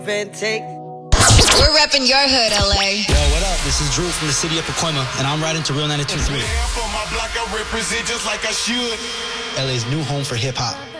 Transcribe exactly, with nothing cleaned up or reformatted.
Take. We're repping your hood, L A. Yo, what up? This is Drew from the city of Pacoima, and I'm riding to Real ninety-two point three. For my block, I represent just like I should. L A's new home for hip-hop.